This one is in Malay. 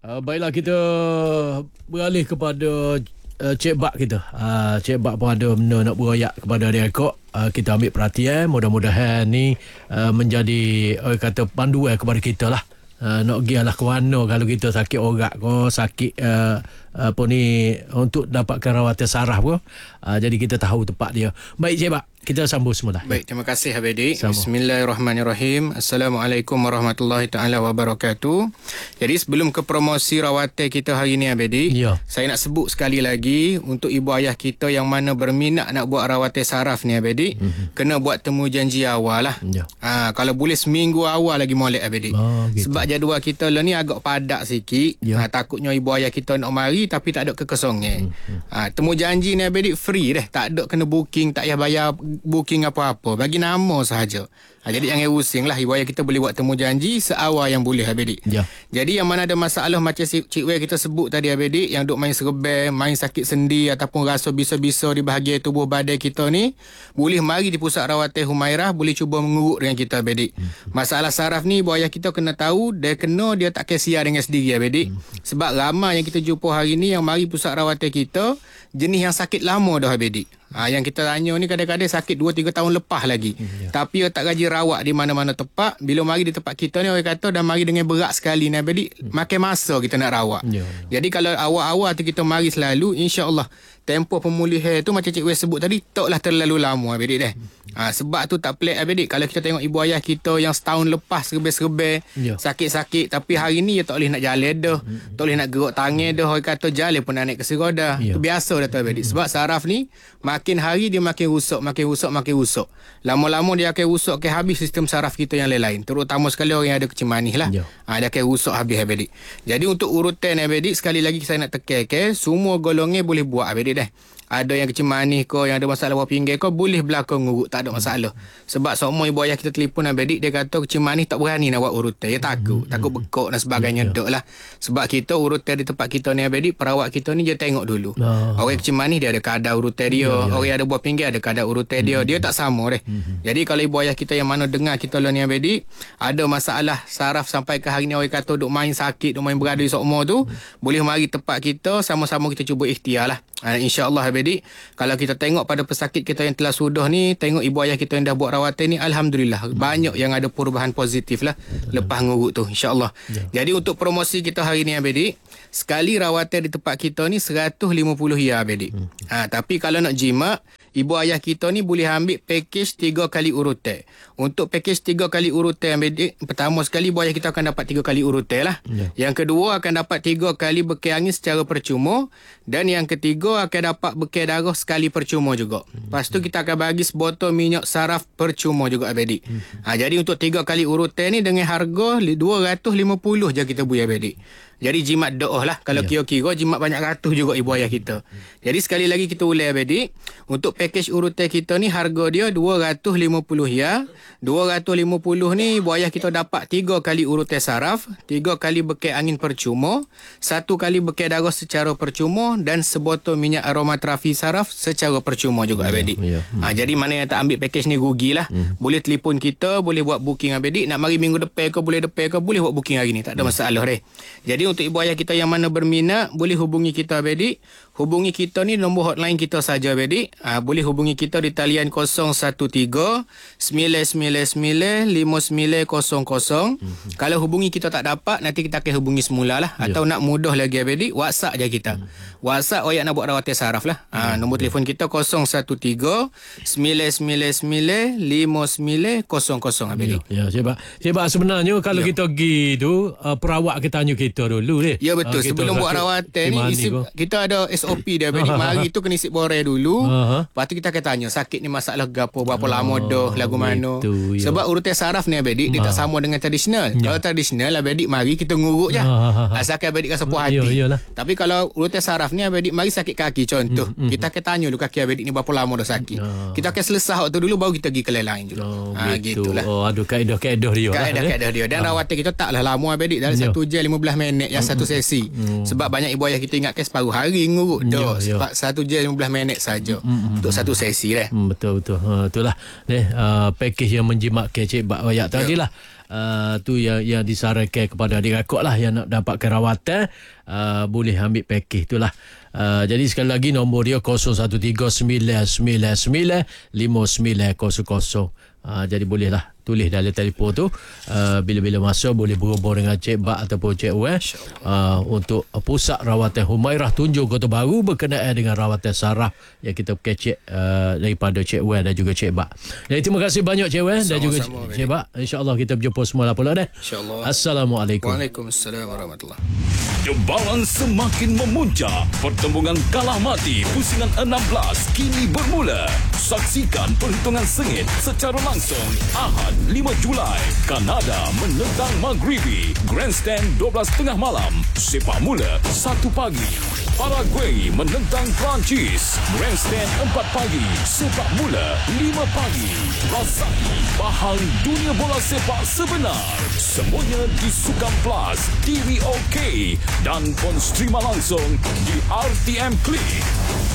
Baiklah, kita beralih kepada Cik Bak kita. Cik Bak pun ada benda nak beroyak kepada adik akak. Kita ambil perhatian, mudah-mudahan ni menjadi kata panduan kepada kita lah. Nak gialah ke mana kalau kita sakit orak ke, sakit apa ni, untuk dapatkan rawatan saraf ke. Jadi kita tahu tempat dia. Baik Cik Bak, kita sambung semula. Baik, terima kasih Habib. Bismillahirrahmanirrahim. Assalamualaikum warahmatullahi taala wabarakatuh. Jadi sebelum ke promosi rawatan kita hari ni Habib, saya nak sebut sekali lagi untuk ibu ayah kita yang mana berminat nak buat rawatan saraf ni Habib, kena buat temu janji awal lah. Kalau boleh seminggu awal lagi molek Habib. Gitu. Sebab jadual kita lah ni agak padat sikit. Takutnya ibu ayah kita nak mari tapi tak ada kekosongan. Temu janji ni Habib free dah, tak ada kena booking, tak payah bayar booking apa-apa, bagi nama sahaja. Jadi jangan pusing lah, ibu ayah kita boleh buat temu janji seawal yang boleh Habib. Jadi yang mana ada masalah macam Cik Wei kita sebut tadi Habib, yang duk main serban, main sakit sendi ataupun rasa bisa-bisa di bahagian tubuh badan kita ni, boleh mari di pusat rawatan Humairah, boleh cuba mengurut dengan kita Habib. Masalah saraf ni ibu ayah kita kena tahu, dia tak kesian dengan sendiri Habib. Sebab ramai yang kita jumpa hari ni yang mari pusat rawatan kita jenis yang sakit lama dah Habib. Yang kita tanya ni kadang-kadang sakit 2-3 tahun lepas lagi. Tapi tak gaji rawat di mana-mana tempat. Bila mari di tempat kita ni, orang kata dah mari dengan berat sekali ni Habib, makin masa kita nak rawat. Jadi kalau awal-awal tu kita mari selalu, insya-Allah tempoh pemulihan tu macam Cik Wei sebut tadi, taklah terlalu lama Habib dah. Sebab tu tak pelik Habib, kalau kita tengok ibu ayah kita yang setahun lepas serba-serba sakit-sakit, tapi hari ni dia tak boleh nak jalan dah, tak boleh nak gerak tangan dah, orang kata jalan pun nak naik ke roda. Itu biasa dah tu Habib. Sebab saraf ni makin hari dia makin rusak. Lama-lama dia akan rusak ke habis sistem saraf kita yang lain-lain. Terutama sekali orang yang ada kecil manis lah. Dia akan rusak habis Habib. Jadi untuk urutan Habib, sekali lagi saya nak tekan semua golongan boleh buat Habib dah. Ada yang kecil manis ko, yang ada masalah bawah pinggir ko, boleh belakang ngurut, tak ada masalah. Sebab semua ibu ayah kita telefon Habib, dia kata kecil manis tak berani nak buat urutan. Dia takut bekok dan sebagainya. Dok lah. Sebab kita urutan di tempat kita ni Habib, perawat kita ni dia tengok dulu. Orang kecil manis dia ada kadar urutan dia. Orang yang ada buah pinggir ada kadar urutan dia. Dia tak sama deh. Jadi kalau ibu ayah kita yang mana dengar kita lah ni Habib, ada masalah saraf sampai ke hari ni orang kata duk main sakit, duk main berada di sokmo tu, boleh mari tempat kita, sama-sama kita cuba ikhtiar lah. InsyaAllah Habib, kalau kita tengok pada pesakit kita yang telah sudah ni, tengok ibu ayah kita yang dah buat rawatan ni, Alhamdulillah banyak yang ada perubahan positif lah lepas ngurut tu, insyaAllah. Jadi untuk promosi kita hari ni Habib, sekali rawatan di tempat kita ni 150 ya Habib. Tapi kalau nak jimat, ibu ayah kita ni boleh ambil pakej 3 kali urutan. Untuk pakej 3 kali urutan Habib, pertama sekali ibu ayah kita akan dapat 3 kali urutan lah. Yang kedua akan dapat 3 kali bekal angin secara percuma, dan yang ketiga akan dapat bekal darah sekali percuma juga. Lepas tu kita akan bagi sebotol minyak saraf percuma juga Habib. Jadi untuk 3 kali urutan ni dengan harga 250 je kita beri Habib. Jadi jimat doa lah. Kalau kira-kira jimat banyak ratus juga ibu ayah kita. Jadi sekali lagi kita ulang Habib, untuk pakej urutan kita ni harga dia 250 ya. 250 ni ibu ayah kita dapat 3 kali urutan saraf, 3 kali bekal angin percuma, 1 kali bekal darah secara percuma, dan sebotol minyak aromaterapi saraf secara percuma juga Habib. Jadi mana yang tak ambil pakej ni rugilah. Boleh telefon kita, boleh buat booking Habib. Nak mari minggu depan ke, boleh buat booking hari ni, tak ada masalah deh. Jadi untuk ibu ayah kita yang mana berminat, boleh hubungi kita Habib. Hubungi kita ni nombor hotline kita saja Habib. Boleh hubungi kita di talian 013 999 5900. Kalau hubungi kita tak dapat, nanti kita akan hubungi semula lah. Atau nak mudah lagi Habib, WhatsApp je kita. WhatsApp orang nak buat rawatan saraf lah. Nombor telefon kita 013 999 5900 Habib. Sebab sebenarnya kalau kita pergi tu, perawat kita tanya kita dulu deh. Ya betul. Sebelum buat rawatan ni kita ada SOP dia Habib. Mari tu kena isi borang dulu. Lepas tu kita akan tanya sakit ni masalah gapo, berapa lama dah, lagu mana. Sebab urutan saraf ni Habib, dia tak sama dengan tradisional. Kalau tradisional Habib, mari kita ngurut je. Asalkan Habib rasa puas hati. Tapi kalau urutan saraf ni Habib, mari sakit kaki contoh. Kita akan tanya dulu kaki Habib ni berapa lama dah sakit. Kita akan selesai waktu dulu, baru kita pergi ke lain juga. Gitulah. Ada kaedah dia. Kaedah dia. Dan rawatan kita taklah lama Habib, dalam 1 jam 15 minit yang satu sesi. Sebab banyak ibu ayah kita ingatkan separuh hari ngurut dah. Sebab 1 jam 15 minit saja untuk satu sesi dah. Betul. Itulah pakej yang menjimatkan Cik Bak Wayak tadi lah. tu yang disarankan kepada adik-adik lah yang nak dapatkan rawatan, boleh ambil pakej tu lah. Jadi sekali lagi nombor dia 0139995900. Jadi bolehlah tulis dalam telefon tu, bila-bila masa boleh berhubung dengan Cik Bak ataupun Cik Wan untuk pusat rawatan Humairah Tunjung Kota Baru berkenaan dengan rawatan saraf yang kita kecek daripada Cik Wan dan juga Cik Bak. Jadi terima kasih banyak Cik Wan dan juga Cik Bak. InsyaAllah kita berjumpa semua lah pula dah. InsyaAllah. Assalamualaikum. Waalaikumsalam warahmatullahi. Debaran semakin memuncak. Pertembungan kalah mati pusingan 16 kini bermula. Saksikan perhitungan sengit secara langsung Ahad 5 Julai. Kanada menentang Maghribi. Grandstand 12.30 malam. Sepak mula 1 pagi. Paraguay menentang Perancis. Grandstand 4 pagi. Sepak mula 5 pagi. Rasai bahang dunia bola sepak sebenar. Semuanya di Sukan Plus, TV OK dan pun streama langsung di RTM Klik.